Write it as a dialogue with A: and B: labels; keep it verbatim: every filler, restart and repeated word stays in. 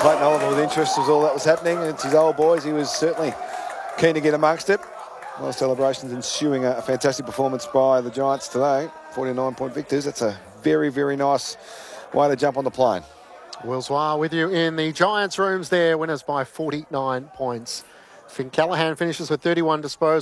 A: Clayton Oliver with interest was all that was happening. It's his old boys. He was certainly keen to get amongst it. A lot of celebrations ensuing. A fantastic performance by the Giants today. forty-nine point victors. That's a very, very nice way to jump on the plane.
B: Will Zwar with you in the Giants rooms there. Winners by forty-nine points. Finn Callaghan finishes with thirty-one disposals.